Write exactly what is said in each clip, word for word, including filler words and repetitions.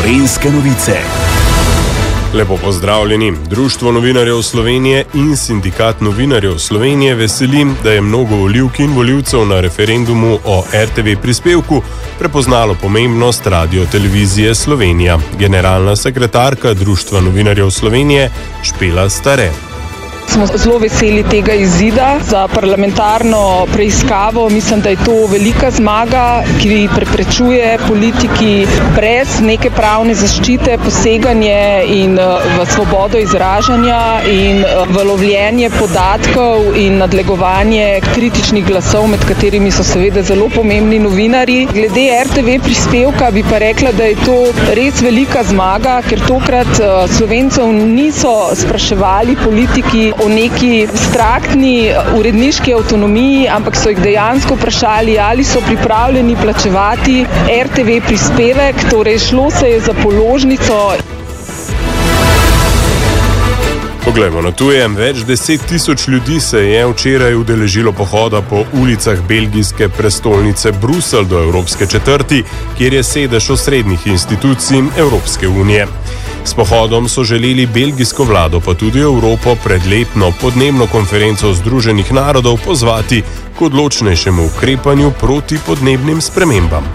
Gorenjske novice. Lepo pozdravljeni. Društvo novinarjev Slovenije in Sindikat novinarjev Slovenije veseli, da je mnogo volivk in volivcev na referendumu o er te ve prispevku prepoznalo pomembnost Radio-televizije Slovenija. Generalna sekretarka Društva novinarjev Slovenije Špela Stare. Smo zelo veseli tega izida. Za parlamentarno preiskavo mislim, da je to velika zmaga, ki preprečuje politiki brez neke pravne zaščite poseganje in v svobodo izražanja in v lovljenje podatkov in nadlegovanje kritičnih glasov, med katerimi so seveda zelo pomembni novinarji. Glede er te ve prispevka bi pa rekla, da je to res velika zmaga, ker tokrat Slovencev niso spraševali politiki o neki abstraktni uredniški avtonomiji, ampak so jih dejansko vprašali, ali so pripravljeni plačevati er te ve prispevek, torej šlo se je za položnico. Poglejmo na tuje. Več deset tisoč ljudi se je včeraj udeležilo pohoda po ulicah belgijske prestolnice Bruselj do Evropske četrti, kjer je sedež osrednjih institucij Evropske unije. S pohodom so želeli belgijsko vlado, pa tudi Evropo pred letno podnebno konferenco Združenih narodov pozvati k odločnejšemu ukrepanju proti podnebnim spremembam.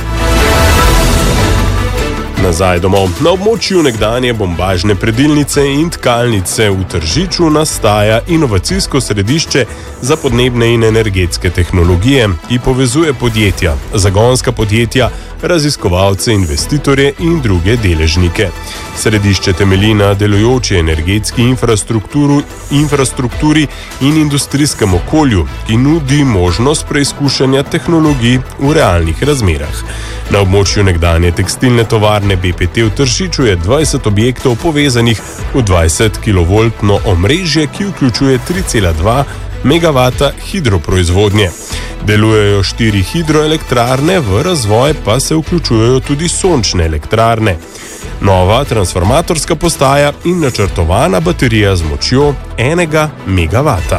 Nazaj domov. Na območju nekdanje bombažne predilnice in tkalnice v Tržiču nastaja inovacijsko središče za podnebne in energetske tehnologije, ki povezuje podjetja, zagonska podjetja, raziskovalce, investitorje in druge deležnike. Središče temelji na delujoči energetski infrastrukturi, infrastrukturi in industrijskem okolju, ki nudi možnost preizkušanja tehnologij v realnih razmerah. Na območju nekdanje tekstilne tovarne be pe te v Tržiču je dvajset objektov povezanih v dvajset kilovoltno omrežje, ki vključuje tri cela dva megavata hidroproizvodnje. Delujejo štiri hidroelektrarne, v razvoj pa se vključujejo tudi sončne elektrarne. Nova transformatorska postaja in načrtovana baterija z močjo enega megavata.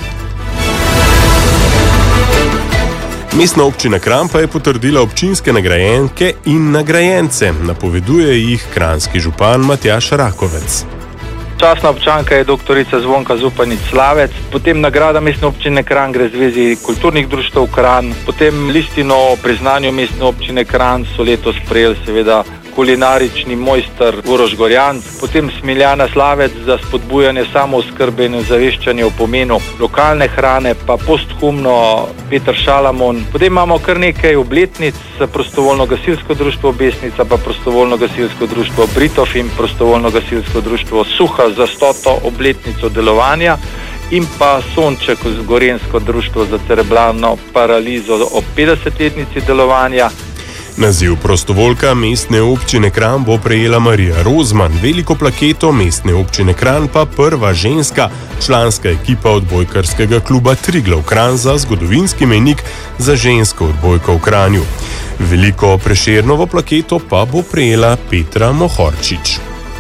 Mestna občina Kranj pa je potrdila občinske nagrajenke in nagrajence, napoveduje jih kranjski župan Matjaž Rakovec. Častna občanka je doktorica Zvonka Zupanič Slavec, potem nagrada Mestne občine Kranj gre Zvezi kulturnih društev Kranj, potem listino o priznanju Mestne občine Kranj so letos prejeli seveda kulinarični mojster Uroš Gorjanc, potem Smiljana Slavec za spodbujanje samooskrbe in ozaveščanje o pomenu lokalne hrane, pa posthumno Peter Šalamon. Potem imamo kar nekaj obletnic, prostovoljno gasilsko društvo Besnica, pa prostovoljno gasilsko društvo Britov in prostovoljno gasilsko društvo Suha za stoto obletnico delovanja in pa Sonček Gorenjsko društvo za cerebralno paralizo ob petdesetletnici delovanja. Naziv prostovoljka Mestne občine Kranj bo prejela Marija Rozman, veliko plaketo Mestne občine Kranj pa prva ženska članska ekipa odbojkarskega kluba Triglav Kranj za zgodovinski mejnik za žensko odbojko v Kranju. Veliko Prešernovo plaketo pa bo prejela Petra Mohorčič.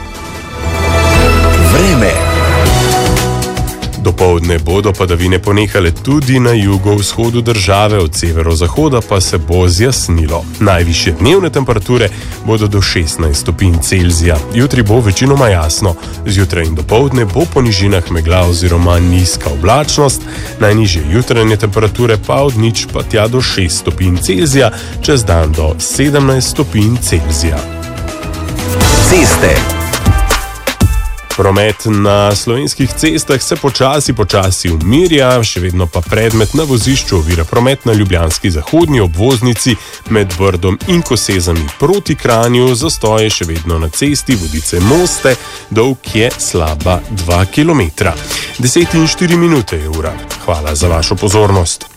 Vreme. Dopoldne bodo padavine ponehale tudi na jugovzhodu države, od severozahoda pa se bo zjasnilo. Najvišje dnevne temperature bodo do šestnajst stopinj Celzija. Jutri bo večinoma jasno. Zjutraj in dopoldne bo po nižinah megla oziroma nizka oblačnost. Najnižje jutranje temperature pa od nič pa tja do šest stopinj Celzija, čez dan do sedemnajst stopinj Celzija. Ceste. Promet na slovenskih cestah se počasi počasi umirja, še vedno pa predmet na vozišču ovira promet na ljubljanski zahodni obvoznici med Brdom in Kosezami proti Kranju, zastoj še vedno na cesti Vodice-Moste, dolg je slaba dva kilometra. Deset in štiri minute je ura. Hvala za vašo pozornost.